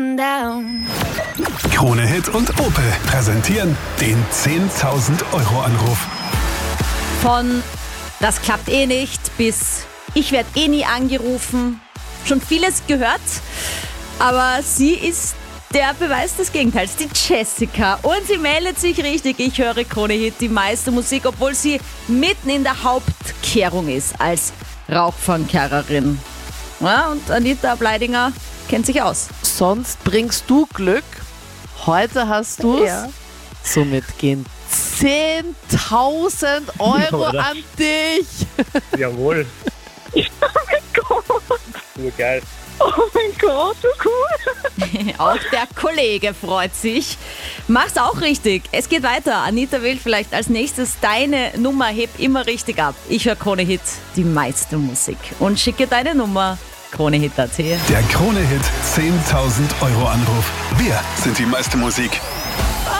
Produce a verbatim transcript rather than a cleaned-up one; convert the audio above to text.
Krone Hit und Opel präsentieren den zehntausend Euro Anruf. Von das klappt eh nicht bis ich werde eh nie angerufen. Schon vieles gehört, aber sie ist der Beweis des Gegenteils, die Jessica. Und sie meldet sich richtig. Ich höre Krone Hit, die meiste Musik, obwohl sie mitten in der Hauptkehrung ist als Rauchfangkehrerin. Ja, und Anita Bleidinger kennt sich aus. Sonst bringst du Glück. Heute hast du es. Ja. Somit gehen zehntausend Euro Oder? an dich. Jawohl. Oh mein Gott, Nur geil. oh mein Gott, so cool. Auch der Kollege freut sich. Mach's auch richtig. Es geht weiter. Anita wählt vielleicht als nächstes deine Nummer. Heb immer richtig ab. Ich höre Krone Hit, die meiste Musik. Und schicke deine Nummer. Krone Hit punkt at. Der Krone Hit zehntausend Euro Anruf. Wir sind die meiste Musik.